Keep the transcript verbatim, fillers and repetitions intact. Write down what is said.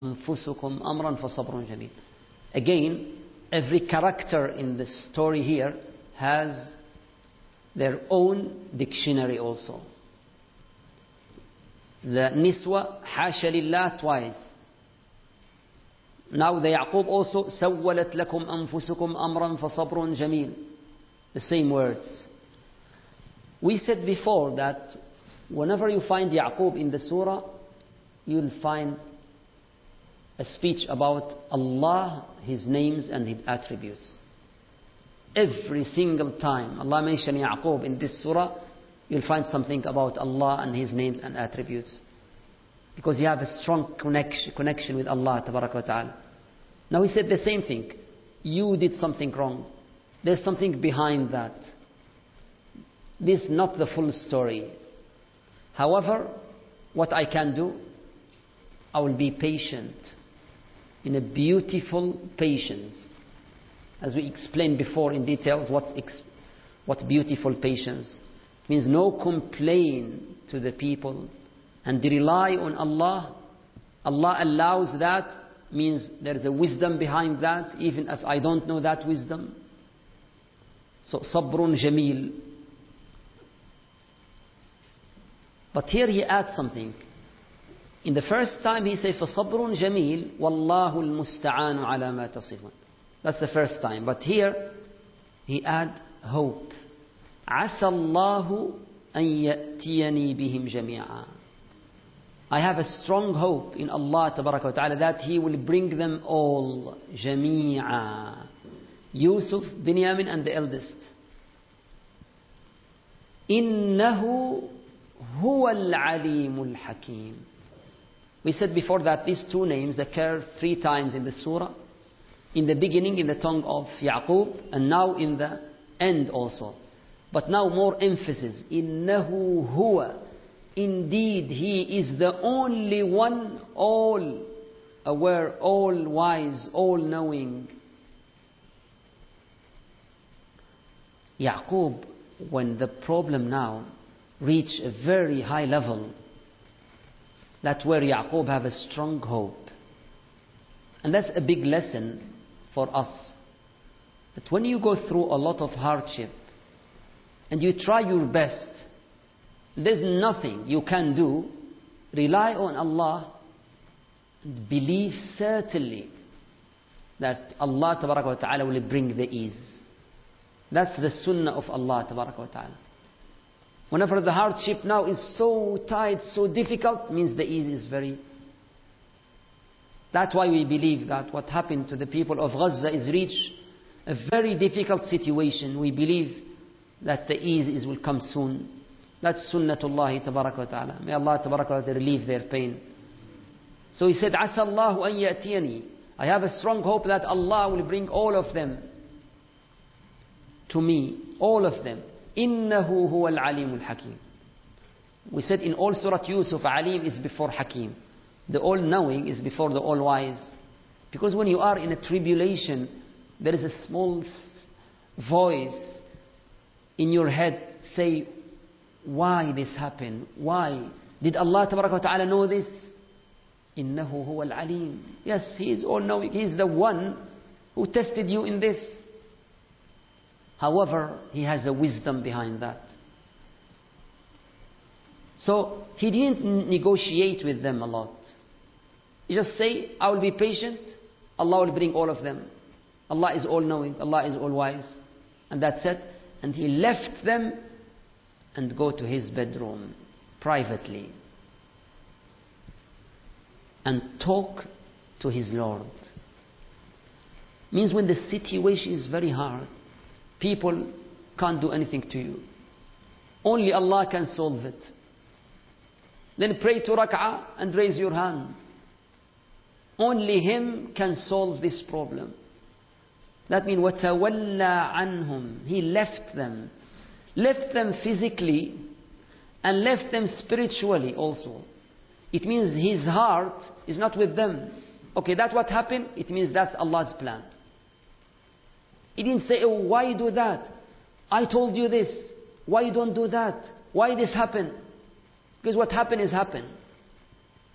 أنفسكم أمرا فصبر جميل. Again, every character in the story here has their own dictionary also. The Niswa, حاشا لله, twice. Now the Yaqub also, سولت لكم أنفسكم أمرا فصبر جميل. The same words. We said before that whenever you find Yaqub in the surah, you'll find a speech about Allah, His names and His attributes. Every single time Allah mentions Yaqub in this surah, you'll find something about Allah and His names and attributes. Because you have a strong connection, connection with Allah Tabaraka wa Ta'ala. Now He said the same thing. You did something wrong. There's something behind that. This is not the full story. However, what I can do, I will be patient. In a beautiful patience. As we explained before in details, what, ex- what beautiful patience. It means no complaint to the people and rely on Allah. Allah allows that, means there is a wisdom behind that, even if I don't know that wisdom. So, sabrun jameel. But here he adds something. In the first time he says, فَصَبْرٌ جَمِيلٌ وَاللَّهُ الْمُسْتَعَانُ عَلَى مَا تَصِفُونَ. That's the first time. But here he adds hope. عَسَى اللَّهُ أَن يَأْتِيَنِي بِهِمْ جَمِيعًا. I have a strong hope in Allah Tabaraka wa Ta'ala that He will bring them all. جَمِيعًا. Yusuf, Binyamin and the eldest. إِنَّهُ هُوَ الْعَلِيمُ الْحَكِيمُ. We said before that these two names occur three times in the surah. In the beginning, in the tongue of Yaqub, and now in the end also. But now more emphasis. إِنَّهُ هُوَ. Indeed, He is the only one, all aware, all wise, all knowing. Yaqub, when the problem now reached a very high level, that's where Yaqub have a strong hope. And that's a big lesson for us. That when you go through a lot of hardship and you try your best, there's nothing you can do, rely on Allah and believe certainly that Allah Tabaraka wa Ta'ala will bring the ease. That's the sunnah of Allah Tabaraka wa Ta'ala. Whenever the hardship now is so tight, so difficult, means the ease is very... That's why we believe that what happened to the people of Gaza is reached a very difficult situation. We believe that the ease is will come soon. That's sunnatullah tabaraka wa ta'ala. May Allah tabaraka wa ta'ala relieve their pain. So he said, عَسَى اللَّهُ أَن يَأْتِيَنِي. I have a strong hope that Allah will bring all of them to me. All of them. إِنَّهُ هُوَ الْعَلِيمُ الْحَكِيمُ. We said in all Surah Yusuf, Alim is before Hakim. The all-knowing is before the all-wise. Because when you are in a tribulation, there is a small voice in your head say, why this happened? Why? Did Allah Tabaraka wa Ta'ala know this? إِنَّهُ هُوَ الْعَلِيمُ. Yes, He is all-knowing. He is the one who tested you in this. However, He has a wisdom behind that. So, He didn't negotiate with them a lot. He just say, I will be patient. Allah will bring all of them. Allah is all-knowing. Allah is all-wise. And that's it. And He left them and go to His bedroom privately and talk to His Lord. Means when the situation is very hard, people can't do anything to you. Only Allah can solve it. Then pray to rak'ah and raise your hand. Only Him can solve this problem. That means وَتَوَلَّى عَنْهُمْ. He left them. Left them physically and left them spiritually also. It means His heart is not with them. Okay, that's what happened. It means that's Allah's plan. He didn't say, oh, why you do that? I told you this. Why you don't do that? Why this happened? Because what happened is happened.